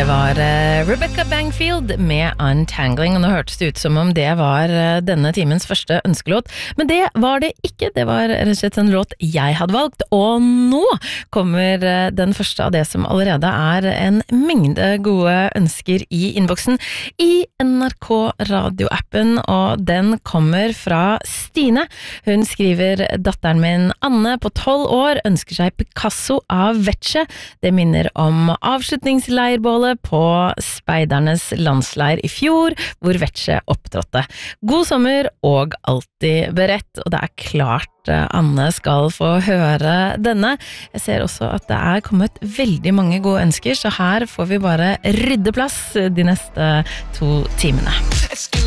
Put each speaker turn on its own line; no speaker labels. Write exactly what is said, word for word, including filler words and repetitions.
var uh, Rebecca Bangfield med Untangling, og nå hørtes det ut som om det var uh, denne timens første ønskelåt, men det var det ikke, det var rett og slett en låt jeg hadde valgt, og nå kommer uh, den første av det som allerede er en mengde gode ønsker i innboksen i N R K radioappen, og den kommer fra Stine. Hun skriver: datteren min Anne på tolv år ønsker seg Picasso av Vecce. Det minner om avslutningsleirbålet på speidernes landsleir i fjor, hvor Vecce opptrådte. God sommer og alltid beredt, og det er klart Anne skal få høre denne. Jeg ser også at det er kommet veldig mange gode ønsker, så her får vi bare rydde plass de neste to timene.